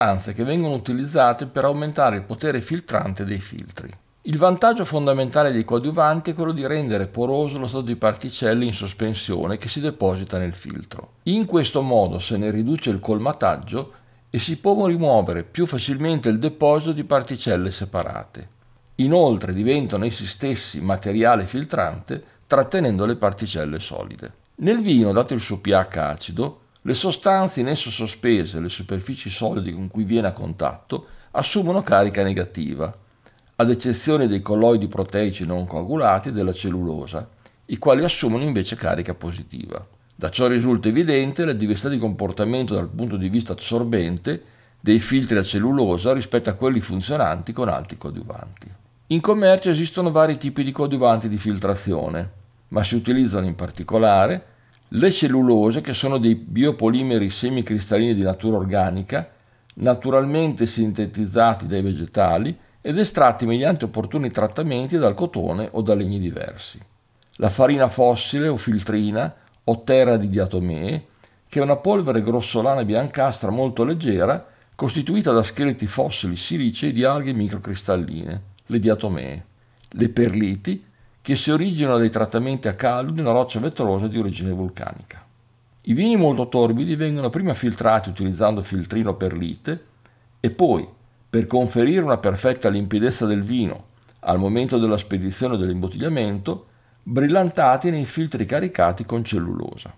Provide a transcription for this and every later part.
sostanze che vengono utilizzate per aumentare il potere filtrante dei filtri. Il vantaggio fondamentale dei coadiuvanti è quello di rendere poroso lo stato di particelle in sospensione che si deposita nel filtro. In questo modo se ne riduce il colmataggio e si può rimuovere più facilmente il deposito di particelle separate. Inoltre diventano essi stessi materiale filtrante trattenendo le particelle solide. Nel vino, dato il suo pH acido, le sostanze in esso sospese, le superfici solide con cui viene a contatto, assumono carica negativa, ad eccezione dei colloidi proteici non coagulati e della cellulosa, i quali assumono invece carica positiva. Da ciò risulta evidente la diversità di comportamento dal punto di vista assorbente dei filtri a cellulosa rispetto a quelli funzionanti con altri coadiuvanti. In commercio esistono vari tipi di coadiuvanti di filtrazione, ma si utilizzano in particolare le cellulose, che sono dei biopolimeri semicristallini di natura organica, naturalmente sintetizzati dai vegetali ed estratti mediante opportuni trattamenti dal cotone o da legni diversi. La farina fossile o filtrina o terra di diatomee, che è una polvere grossolana biancastra molto leggera costituita da scheletri fossili silicei di alghe microcristalline, le diatomee. Le perliti, che si originano dai trattamenti a caldo di una roccia vetrosa di origine vulcanica. I vini molto torbidi vengono prima filtrati utilizzando filtrino perlite e poi, per conferire una perfetta limpidezza del vino al momento della spedizione e dell'imbottigliamento, brillantati nei filtri caricati con cellulosa.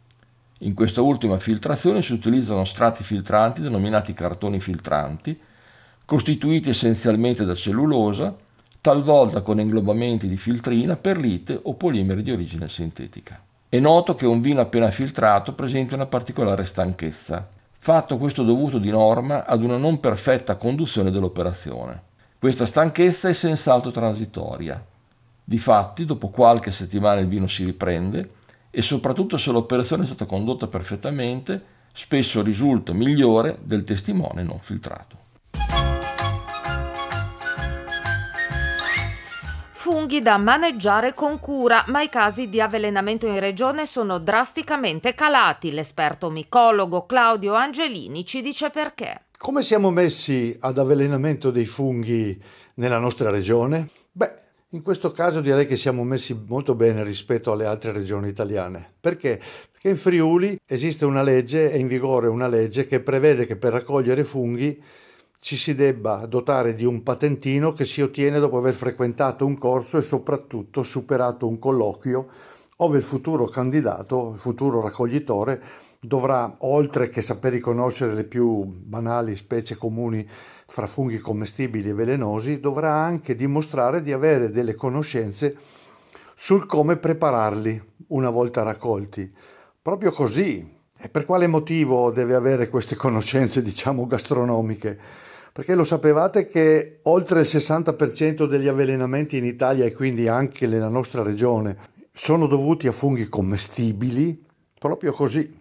In questa ultima filtrazione si utilizzano strati filtranti denominati cartoni filtranti, costituiti essenzialmente da cellulosa, talvolta con inglobamenti di filtrina, perlite o polimeri di origine sintetica. È noto che un vino appena filtrato presenta una particolare stanchezza, fatto questo dovuto di norma ad una non perfetta conduzione dell'operazione. Questa stanchezza è senz'altro transitoria. Difatti, dopo qualche settimana il vino si riprende e soprattutto se l'operazione è stata condotta perfettamente, spesso risulta migliore del testimone non filtrato. Funghi da maneggiare con cura, ma i casi di avvelenamento in regione sono drasticamente calati. L'esperto micologo Claudio Angelini ci dice perché. Come siamo messi ad avvelenamento dei funghi nella nostra regione? In questo caso direi che siamo messi molto bene rispetto alle altre regioni italiane. Perché? Perché in Friuli esiste una legge, è in vigore una legge che prevede che per raccogliere funghi ci si debba dotare di un patentino che si ottiene dopo aver frequentato un corso e soprattutto superato un colloquio, ove il futuro candidato, il futuro raccoglitore, dovrà, oltre che saper riconoscere le più banali specie comuni fra funghi commestibili e velenosi, dovrà anche dimostrare di avere delle conoscenze sul come prepararli una volta raccolti. Proprio così. E per quale motivo deve avere queste conoscenze, gastronomiche? Perché lo sapevate che oltre il 60% degli avvelenamenti in Italia e quindi anche nella nostra regione sono dovuti a funghi commestibili? Proprio così.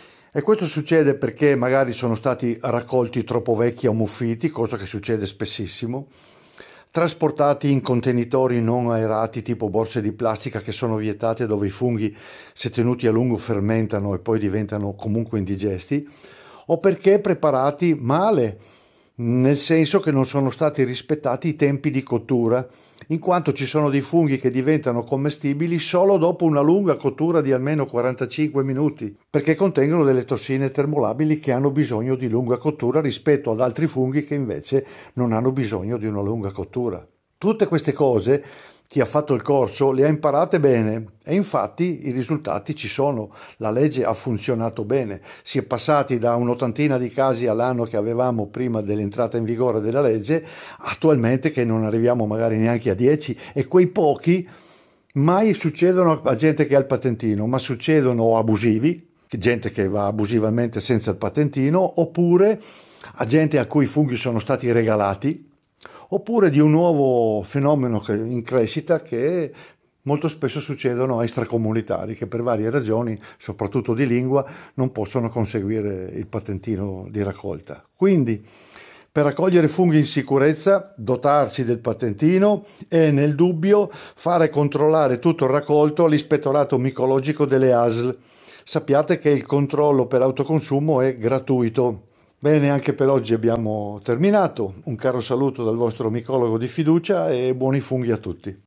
E questo succede perché magari sono stati raccolti troppo vecchi o ammuffiti, cosa che succede spessissimo, trasportati in contenitori non aerati tipo borse di plastica che sono vietate, dove i funghi, se tenuti a lungo, fermentano e poi diventano comunque indigesti, o perché preparati male, nel senso che non sono stati rispettati i tempi di cottura, in quanto ci sono dei funghi che diventano commestibili solo dopo una lunga cottura di almeno 45 minuti, perché contengono delle tossine termolabili che hanno bisogno di lunga cottura rispetto ad altri funghi che invece non hanno bisogno di una lunga cottura. Tutte queste cose chi ha fatto il corso le ha imparate bene e infatti i risultati ci sono, la legge ha funzionato bene, si è passati da un'ottantina di casi all'anno che avevamo prima dell'entrata in vigore della legge, attualmente che non arriviamo magari neanche a 10, e quei pochi mai succedono a gente che ha il patentino, ma succedono abusivi, gente che va abusivamente senza il patentino, oppure a gente a cui i funghi sono stati regalati, oppure di un nuovo fenomeno in crescita che molto spesso succedono a extracomunitari che per varie ragioni, soprattutto di lingua, non possono conseguire il patentino di raccolta. Quindi, per raccogliere funghi in sicurezza, dotarsi del patentino e, nel dubbio, fare controllare tutto il raccolto all'ispettorato micologico delle ASL. Sappiate che il controllo per autoconsumo è gratuito. Bene, anche per oggi abbiamo terminato. Un caro saluto dal vostro micologo di fiducia e buoni funghi a tutti.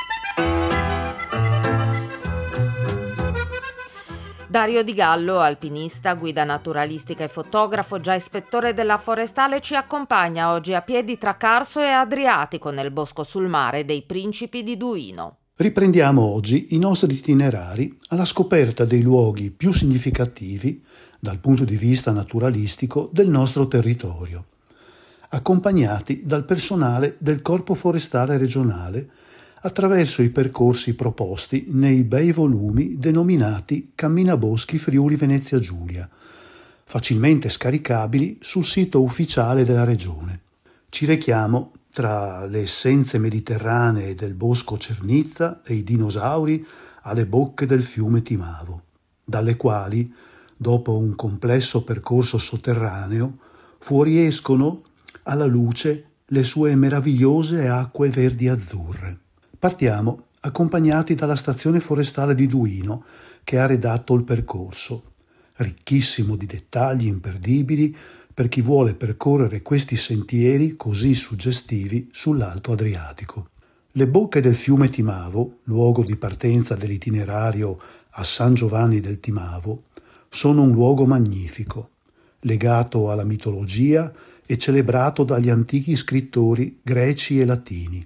Dario Di Gallo, alpinista, guida naturalistica e fotografo, già ispettore della Forestale, ci accompagna oggi a piedi tra Carso e Adriatico nel bosco sul mare dei Principi di Duino. Riprendiamo oggi i nostri itinerari alla scoperta dei luoghi più significativi dal punto di vista naturalistico del nostro territorio, accompagnati dal personale del Corpo Forestale regionale attraverso i percorsi proposti nei bei volumi denominati Camminaboschi Friuli Venezia Giulia, facilmente scaricabili sul sito ufficiale della regione. Ci rechiamo tra le essenze mediterranee del bosco Cernizza e i dinosauri alle bocche del fiume Timavo, dalle quali, dopo un complesso percorso sotterraneo, fuoriescono alla luce le sue meravigliose acque verdi azzurre. Partiamo accompagnati dalla stazione forestale di Duino, che ha redatto il percorso, ricchissimo di dettagli imperdibili per chi vuole percorrere questi sentieri così suggestivi sull'Alto Adriatico. Le bocche del fiume Timavo, luogo di partenza dell'itinerario a San Giovanni del Timavo, sono un luogo magnifico, legato alla mitologia e celebrato dagli antichi scrittori greci e latini,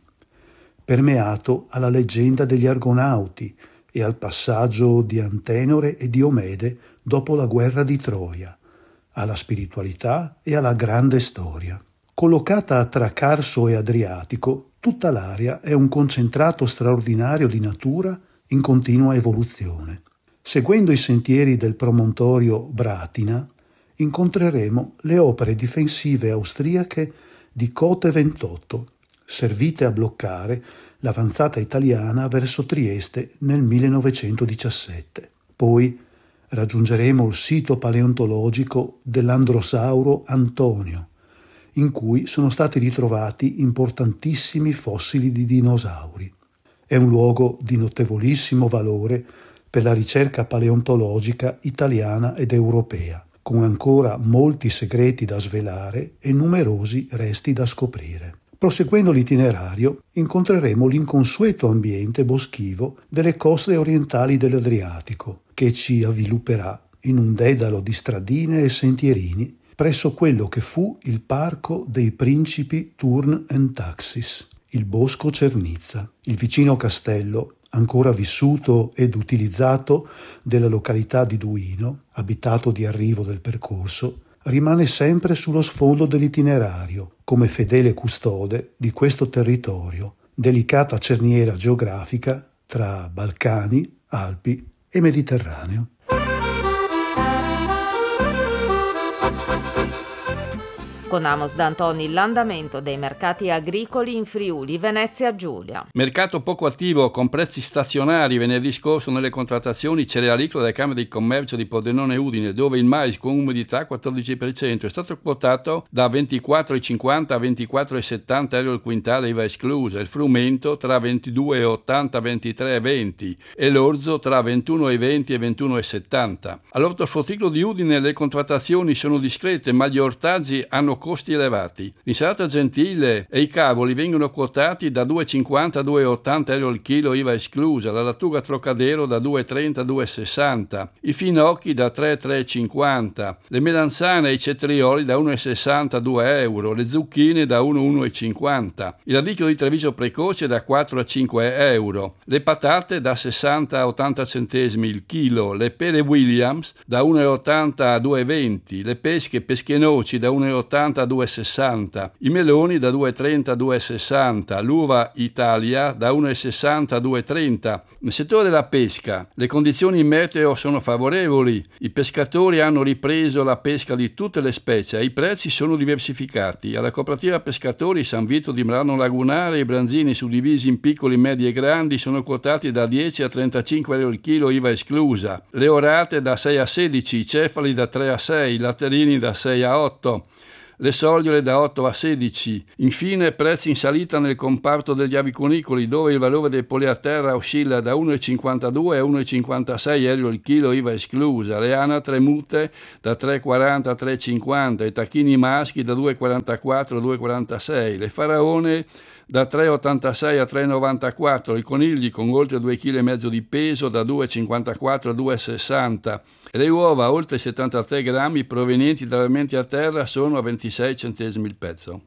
permeato alla leggenda degli Argonauti e al passaggio di Antenore e Diomede dopo la guerra di Troia, alla spiritualità e alla grande storia. Collocata tra Carso e Adriatico, tutta l'area è un concentrato straordinario di natura in continua evoluzione. Seguendo i sentieri del promontorio Bratina, incontreremo le opere difensive austriache di Cote 28, servite a bloccare l'avanzata italiana verso Trieste nel 1917. Poi raggiungeremo il sito paleontologico dell'Androsauro Antonio, in cui sono stati ritrovati importantissimi fossili di dinosauri. È un luogo di notevolissimo valore per la ricerca paleontologica italiana ed europea, con ancora molti segreti da svelare e numerosi resti da scoprire. Proseguendo l'itinerario, incontreremo l'inconsueto ambiente boschivo delle coste orientali dell'Adriatico, che ci avvilupperà in un dedalo di stradine e sentierini presso quello che fu il Parco dei Principi Turn and Taxis, il Bosco Cernizza, il vicino castello, ancora vissuto ed utilizzato della località di Duino, abitato di arrivo del percorso, rimane sempre sullo sfondo dell'itinerario, come fedele custode di questo territorio, delicata cerniera geografica tra Balcani, Alpi e Mediterraneo. Con Amos D'Antoni l'andamento dei mercati agricoli in Friuli Venezia Giulia. Mercato poco attivo con prezzi stazionari venerdì scorso nelle contrattazioni cerealicole della Camera di Commercio di Pordenone Udine, dove il mais con umidità 14% è stato quotato da 24,50 a 24,70 euro il quintale IVA esclusa, il frumento tra 22,80 a 23,20 e l'orzo tra 21,20 e 21,70. All'ortofrutticolo di Udine le contrattazioni sono discrete, ma gli ortaggi hanno costi elevati. L'insalata gentile e i cavoli vengono quotati da 2,50 a 2,80 euro al chilo IVA esclusa, la lattuga Trocadero da 2,30 a 2,60, i finocchi da 3,50, le melanzane e i cetrioli da 1,60 a 2 euro, le zucchine da 1,50, il radicchio di Treviso precoce da 4 a 5 euro, le patate da 60 a 80 centesimi il chilo, le pere Williams da 1,80 a 2,20, le pesche noci da 1,80 a 2,60, i meloni da 2,30 a 2,60, l'uva Italia da 1,60 a 2,30. Nel settore della pesca, le condizioni meteo sono favorevoli, i pescatori hanno ripreso la pesca di tutte le specie e i prezzi sono diversificati. Alla cooperativa pescatori San Vito di Merano Lagunare i branzini suddivisi in piccoli, medi e grandi sono quotati da 10 a 35 euro il chilo IVA esclusa, le orate da 6 a 16, i cefali da 3 a 6, i latterini da 6 a 8. le soglie da 8 a 16. Infine prezzi in salita nel comparto degli aviconicoli, dove il valore dei polli a terra oscilla da 1,52 a 1,56 euro il chilo, IVA esclusa, le anatre mute da 3,40 a 3,50, i tacchini maschi da 2,44 a 2,46, le faraone da 3,86 a 3,94, i conigli con oltre 2,5 kg di peso da 2,54 a 2,60 e le uova oltre 73 grammi provenienti da allevamenti a terra sono a 26 centesimi il pezzo.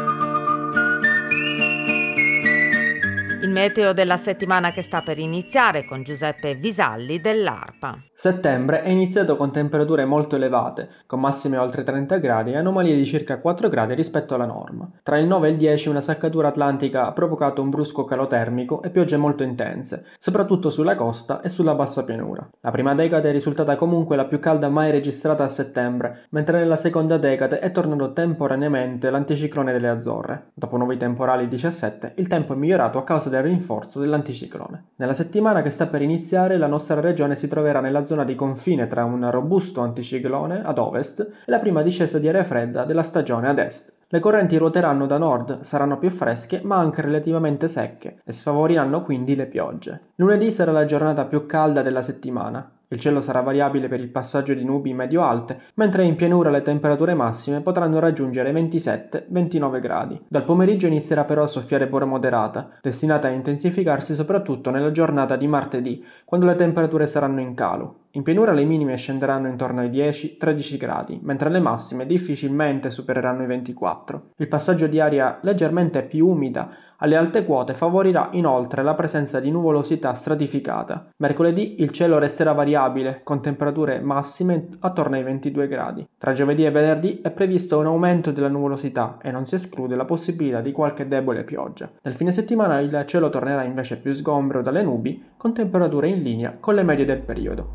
Il meteo della settimana che sta per iniziare con Giuseppe Visalli dell'ARPA. Settembre è iniziato con temperature molto elevate, con massime oltre 30 gradi e anomalie di circa 4 gradi rispetto alla norma. Tra il 9 e il 10 una seccatura atlantica ha provocato un brusco calo termico e piogge molto intense, soprattutto sulla costa e sulla bassa pianura. La prima decade è risultata comunque la più calda mai registrata a settembre, mentre nella seconda decade è tornato temporaneamente l'anticiclone delle Azzorre. Dopo nuovi temporali 17, il tempo è migliorato a causa del rinforzo dell'anticiclone. Nella settimana che sta per iniziare la nostra regione si troverà nella zona di confine tra un robusto anticiclone ad ovest e la prima discesa di aria fredda della stagione ad est. Le correnti ruoteranno da nord, saranno più fresche ma anche relativamente secche e sfavoriranno quindi le piogge. Lunedì sarà la giornata più calda della settimana. Il cielo sarà variabile per il passaggio di nubi medio-alte, mentre in pianura le temperature massime potranno raggiungere 27-29 gradi. Dal pomeriggio inizierà però a soffiare bora moderata, destinata a intensificarsi soprattutto nella giornata di martedì, quando le temperature saranno in calo. In pianura le minime scenderanno intorno ai 10-13 gradi, mentre le massime difficilmente supereranno i 24. Il passaggio di aria leggermente più umida alle alte quote favorirà inoltre la presenza di nuvolosità stratificata. Mercoledì il cielo resterà variabile, con temperature massime attorno ai 22 gradi. Tra giovedì e venerdì è previsto un aumento della nuvolosità e non si esclude la possibilità di qualche debole pioggia. Nel fine settimana il cielo tornerà invece più sgombro dalle nubi, con temperature in linea con le medie del periodo.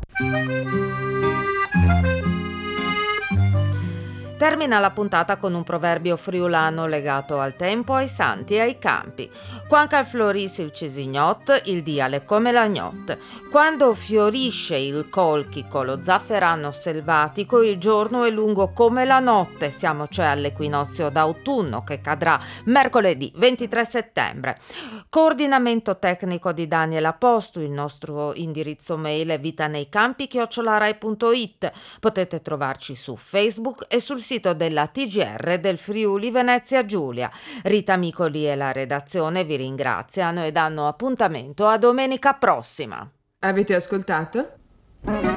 Termina la puntata con un proverbio friulano legato al tempo, ai santi e ai campi. Quando al florisce il cesignot, il diale come la gnot. Quando fiorisce il colchi con lo zafferano selvatico, il giorno è lungo come la notte. Siamo cioè all'equinozio d'autunno che cadrà mercoledì 23 settembre. Coordinamento tecnico di Daniel Apostu, il nostro indirizzo mail è vitaneicampi@rai.it. Potete trovarci su Facebook e sul sito della TGR del Friuli Venezia Giulia. Rita Micoli e la redazione vi ringraziano e danno appuntamento a domenica prossima. Avete ascoltato?